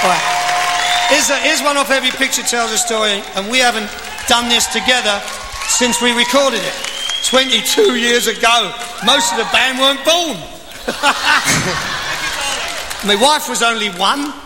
Right. Here's one off Every Picture Tells a Story, and we haven't done this together since we recorded it 22 years ago. Most of the band weren't born. My wife was only 1.